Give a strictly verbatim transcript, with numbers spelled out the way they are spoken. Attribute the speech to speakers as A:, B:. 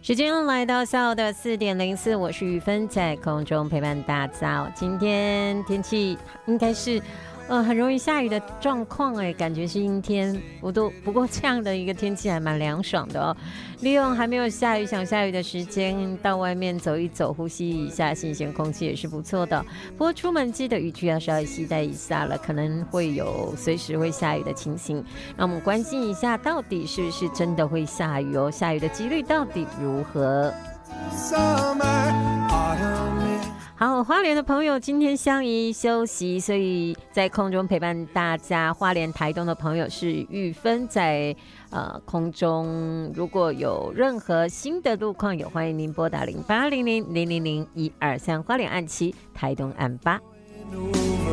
A: 时间来到下午的四点零四，我是雨芬，在空中陪伴大家。今天天气应该是呃，很容易下雨的状况哎，感觉是阴天，不都不过这样的一个天气还蛮凉爽的哦。利用还没有下雨、想下雨的时间，到外面走一走，呼吸一下新鲜空气也是不错的。不过出门记得雨具要稍微携带一下了，可能会有随时会下雨的情形。让我们关心一下，到底是不是真的会下雨哦？下雨的几率到底如何？好，花莲的朋友今天相宜休息，所以在空中陪伴大家。花莲台东的朋友是玉芬在呃空中，如果有任何新的路况，也欢迎您拨打零八零零零零零一二三，花莲按七，台东按八。